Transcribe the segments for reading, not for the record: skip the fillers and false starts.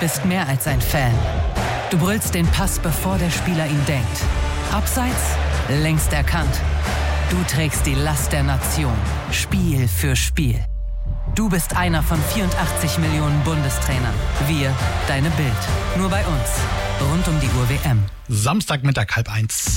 bist mehr als ein Fan. Du brüllst den Pass, bevor der Spieler ihn denkt. Abseits, längst erkannt. Du trägst die Last der Nation, Spiel für Spiel. Du bist einer von 84 Millionen Bundestrainern. Wir, deine Bild. Nur bei uns. Rund um die Uhr WM. Samstagmittag 12:30.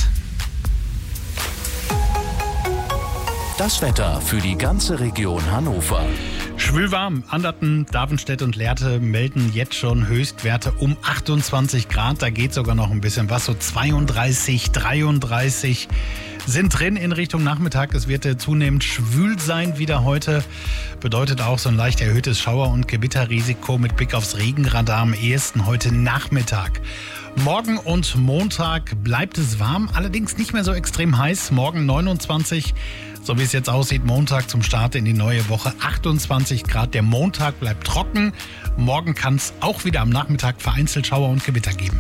Das Wetter für die ganze Region Hannover. Schwülwarm. Anderten, Davenstedt und Lehrte melden jetzt schon Höchstwerte um 28 Grad. Da geht sogar noch ein bisschen was. So 32, 33 sind drin in Richtung Nachmittag. Es wird zunehmend schwül sein wieder heute. Bedeutet auch so ein leicht erhöhtes Schauer- und Gewitterrisiko mit Blick aufs Regenradar am ehesten heute Nachmittag. Morgen und Montag bleibt es warm, allerdings nicht mehr so extrem heiß. Morgen 29, so wie es jetzt aussieht, Montag zum Start in die neue Woche 28 Grad. Der Montag bleibt trocken. Morgen kann es auch wieder am Nachmittag vereinzelt Schauer und Gewitter geben.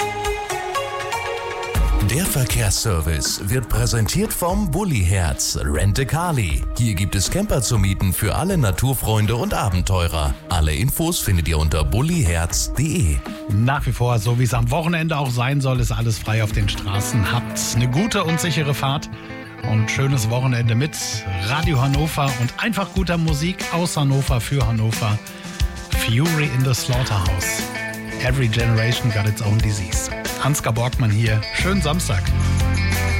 Der Verkehrsservice wird präsentiert vom Bulli-Herz Rent-A-Carly. Hier gibt es Camper zu mieten für alle Naturfreunde und Abenteurer. Alle Infos findet ihr unter bulliherz.de. Nach wie vor, so wie es am Wochenende auch sein soll, ist alles frei auf den Straßen. Habt eine gute und sichere Fahrt und schönes Wochenende mit Radio Hannover und einfach guter Musik aus Hannover für Hannover. Fury in the Slaughterhouse. Every generation got its own disease. Ansgar Borgmann hier. Schönen Samstag.